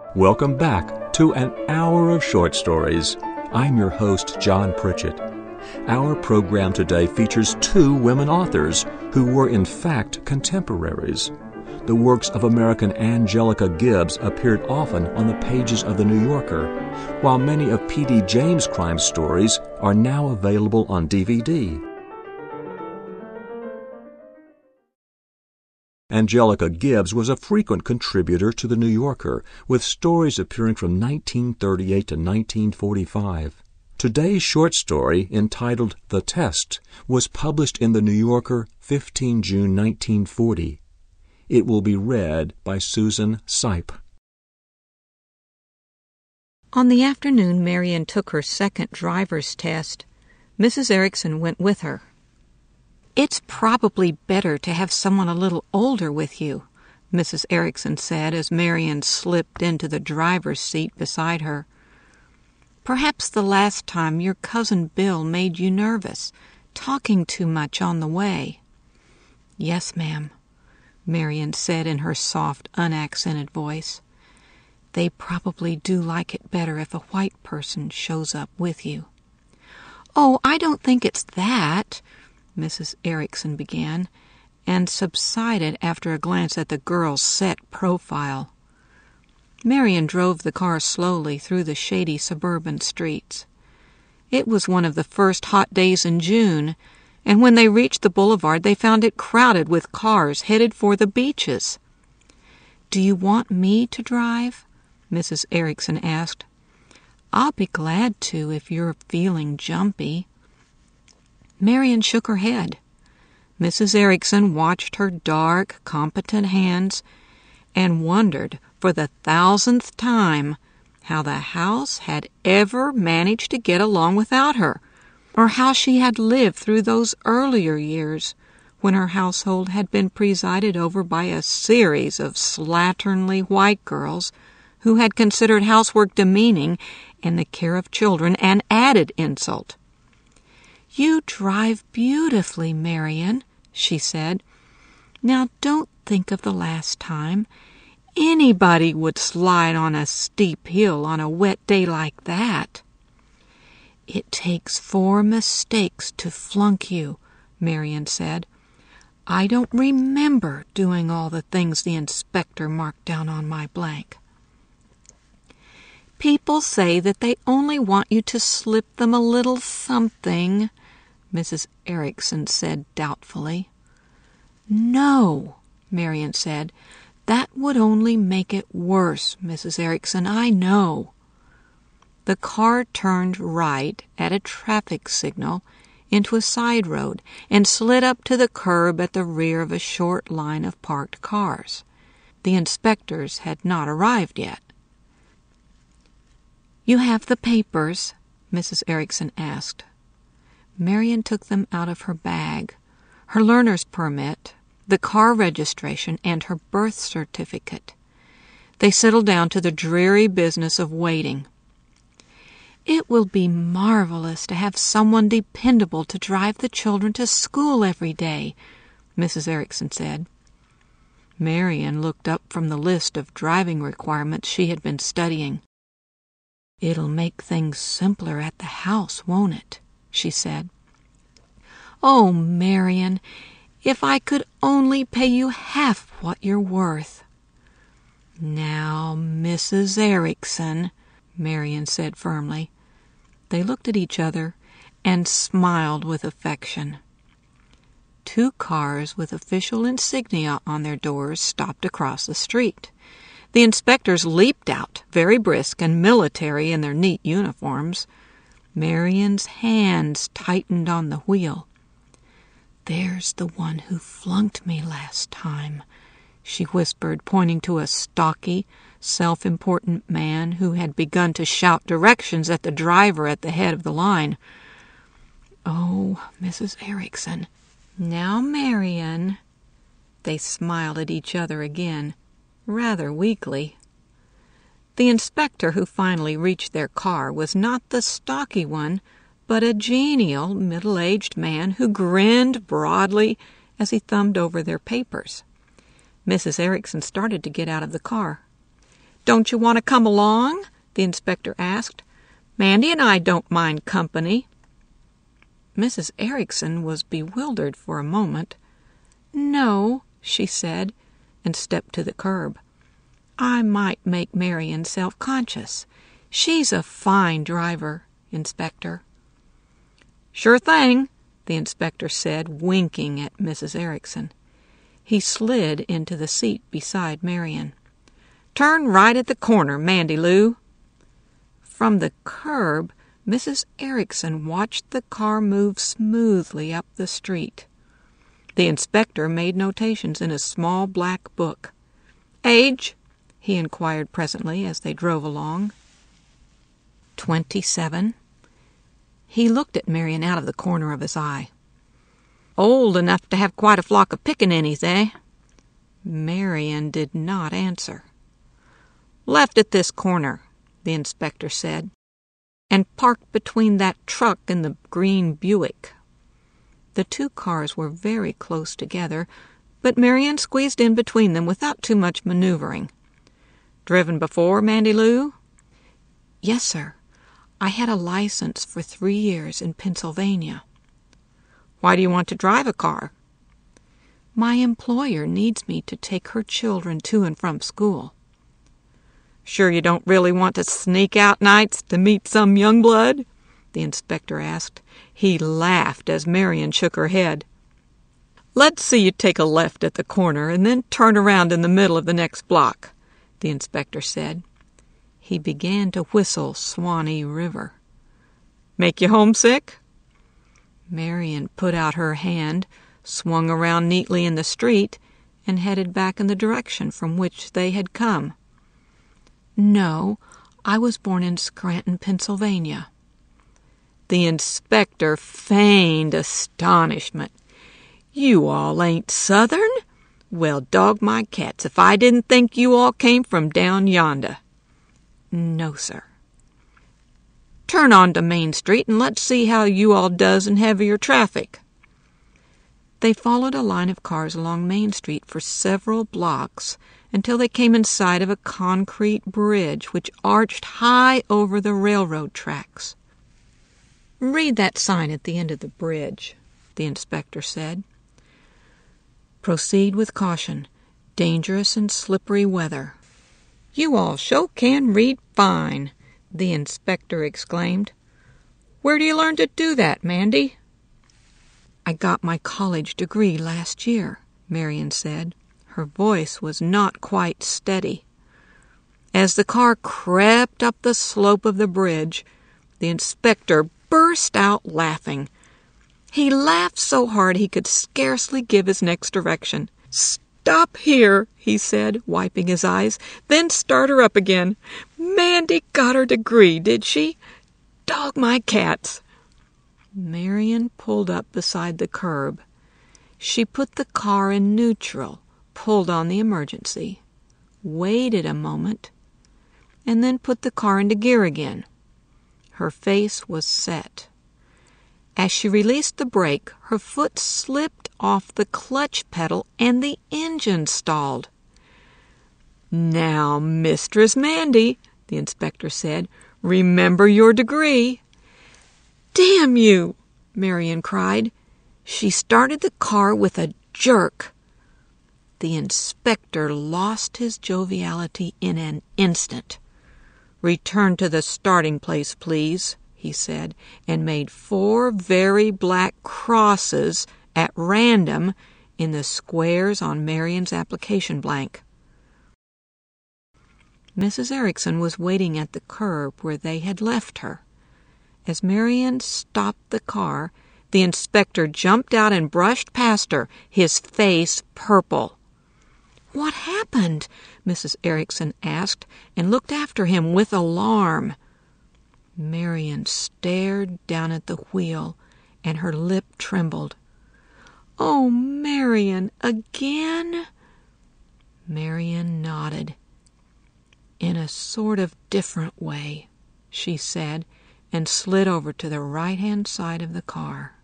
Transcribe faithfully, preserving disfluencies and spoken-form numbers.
Welcome back to an hour of short stories. I'm your host, John Pritchett. Our program today features two women authors who were in fact contemporaries. The works of American Angelica Gibbs appeared often on the pages of The New Yorker, while many of P D James' crime stories are now available on D V D. Angelica Gibbs was a frequent contributor to The New Yorker, with stories appearing from nineteen thirty-eight to nineteen forty-five. Today's short story, entitled The Test, was published in The New Yorker, fifteenth of June nineteen forty. It will be read by Susan Sipe. On the afternoon Marian took her second driver's test, Missus Erickson went with her. "It's probably better to have someone a little older with you," Missus Erickson said as Marian slipped into the driver's seat beside her. "Perhaps the last time your cousin Bill made you nervous, talking too much on the way." "Yes, ma'am," Marian said in her soft, unaccented voice. "They probably do like it better if a white person shows up with you." "Oh, I don't think it's that," Missus Erickson began, and subsided after a glance at the girl's set profile. Marian drove the car slowly through the shady suburban streets. It was one of the first hot days in June, and when they reached the boulevard they found it crowded with cars headed for the beaches. "Do you want me to drive?" Missus Erickson asked. "I'll be glad to if you're feeling jumpy." Marian shook her head. Missus Erickson watched her dark, competent hands and wondered for the thousandth time how the house had ever managed to get along without her, or how she had lived through those earlier years when her household had been presided over by a series of slatternly white girls who had considered housework demeaning and the care of children an added insult. "You drive beautifully, Marian," she said. "Now don't think of the last time. Anybody would slide on a steep hill on a wet day like that." "It takes four mistakes to flunk you," Marian said. "I don't remember doing all the things the inspector marked down on my blank." "People say that they only want you to slip them a little something," Missus Erickson said doubtfully. "No," Marian said. "That would only make it worse, Missus Erickson, I know." The car turned right at a traffic signal into a side road and slid up to the curb at the rear of a short line of parked cars. The inspectors had not arrived yet. "You have the papers?" Missus Erickson asked. Marian took them out of her bag, her learner's permit, the car registration, and her birth certificate. They settled down to the dreary business of waiting. "It will be marvelous to have someone dependable to drive the children to school every day," Missus Erickson said. Marian looked up from the list of driving requirements she had been studying. "It'll make things simpler at the house, won't it?" she said. "Oh, Marian, if I could only pay you half what you're worth." "Now, Missus Erickson," Marian said firmly. They looked at each other and smiled with affection. Two cars with official insignia on their doors stopped across the street. The inspectors leaped out, very brisk and military in their neat uniforms. Marian's hands tightened on the wheel. "There's the one who flunked me last time," she whispered, pointing to a stocky, self-important man who had begun to shout directions at the driver at the head of the line. "Oh, Missus Erickson." "Now, Marian." They smiled at each other again, rather weakly. The inspector who finally reached their car was not the stocky one, but a genial, middle-aged man who grinned broadly as he thumbed over their papers. Missus Erickson started to get out of the car. Don't you want to come along? The inspector asked. Mandy and I don't mind company. Missus Erikson was bewildered for a moment. No, she said, and stepped to the curb. I might make Marian self-conscious. She's a fine driver, Inspector. Sure thing, the inspector said, winking at Missus Erikson. He slid into the seat beside Marian. Turn right at the corner, Mandy Lou. From the curb, Missus Erikson watched the car move smoothly up the street. The inspector made notations in a small black book. Age? He inquired presently as they drove along. Twenty-seven. He looked at Marian out of the corner of his eye. Old enough to have quite a flock of pickaninnies, eh? Marian did not answer. Left at this corner, the inspector said, and parked between that truck and the green Buick. The two cars were very close together, but Marian squeezed in between them without too much maneuvering. Driven before, Mandy Lou? Yes, sir. I had a license for three years in Pennsylvania. Why do you want to drive a car? My employer needs me to take her children to and from school. Sure you don't really want to sneak out nights to meet some young blood? The inspector asked. He laughed as Marian shook her head. Let's see you take a left at the corner and then turn around in the middle of the next block, the inspector said. He began to whistle Swanee River. Make you homesick? Marian put out her hand, swung around neatly in the street, and headed back in the direction from which they had come. No, I was born in Scranton, Pennsylvania. The inspector feigned astonishment. You all ain't Southern? Well, dog my cats if I didn't think you all came from down yonder. No, sir. Turn on to Main Street and let's see how you all does in heavier traffic. They followed a line of cars along Main Street for several blocks until they came in sight of a concrete bridge which arched high over the railroad tracks. Read that sign at the end of the bridge, the inspector said. Proceed with caution. Dangerous and slippery weather. You all sure can read fine, the inspector exclaimed. Where do you learn to do that, Mandy? I got my college degree last year, Marian said. Her voice was not quite steady. As the car crept up the slope of the bridge, the inspector burst out laughing. He laughed so hard he could scarcely give his next direction. Stop here, he said, wiping his eyes, then start her up again. Mandy got her degree, did she? Dog my cats. Marian pulled up beside the curb. She put the car in neutral, pulled on the emergency, waited a moment, and then put the car into gear again. Her face was set. As she released the brake, her foot slipped off the clutch pedal and the engine stalled. Now, Mistress Mandy, the inspector said, remember your degree. Damn you, Marian cried. She started the car with a jerk. The inspector lost his joviality in an instant. Return to the starting place, please, he said, and made four very black crosses at random in the squares on Marian's application blank. Missus Erikson was waiting at the curb where they had left her. As Marian stopped the car, the inspector jumped out and brushed past her, his face purple. What happened? Missus Erikson asked, and looked after him with alarm. Marian stared down at the wheel, and her lip trembled. Oh, Marian, again? Marian nodded. In a sort of different way, she said, and slid over to the right-hand side of the car.